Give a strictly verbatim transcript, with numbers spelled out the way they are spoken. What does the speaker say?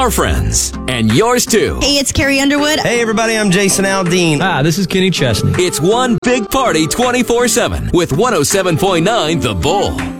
our friends, and yours too. Hey, it's Carrie Underwood. Hey, everybody, I'm Jason Aldean. Hi, this is Kenny Chesney. It's one big party twenty-four seven with one oh seven point nine The Bull.